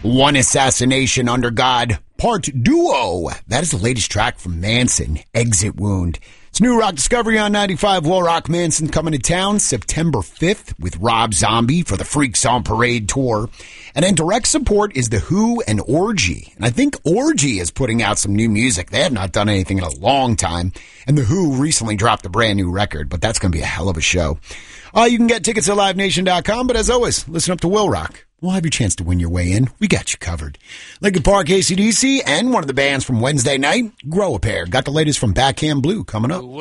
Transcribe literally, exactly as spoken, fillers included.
One Assassination Under God, Part Duo. That is the latest track from Manson, Exit Wound. It's New Rock Discovery on ninety-five. Will Rock Manson coming to town September fifth with Rob Zombie for the Freaks on Parade tour. And in direct support is The Who and Orgy. And I think Orgy is putting out some new music. They have not done anything in a long time. And The Who recently dropped a brand new record, but that's going to be a hell of a show. Uh, you can get tickets at live nation dot com, but as always, listen up to Will Rock. We'll have your chance to win your way in. We got you covered. Linkin Park, A C D C, and one of the bands from Wednesday night, Grow a Pair. Got the latest from Backhand Blue coming up.